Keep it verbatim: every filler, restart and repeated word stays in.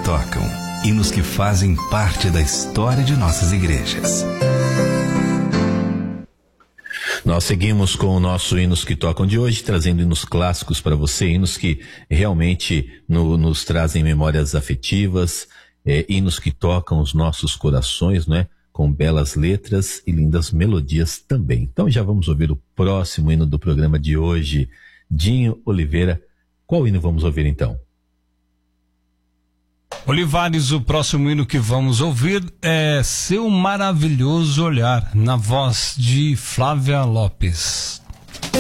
tocam, hinos que fazem parte da história de nossas igrejas. Nós seguimos com o nosso Hinos que Tocam de hoje, trazendo hinos clássicos para você, hinos que realmente no, nos trazem memórias afetivas, é, hinos que tocam os nossos corações, né? Com belas letras e lindas melodias também. Então já vamos ouvir o próximo hino do programa de hoje. Dinho Oliveira, qual hino vamos ouvir então? Olivares, o próximo hino que vamos ouvir é Seu Maravilhoso Olhar, na voz de Flávia Lopes.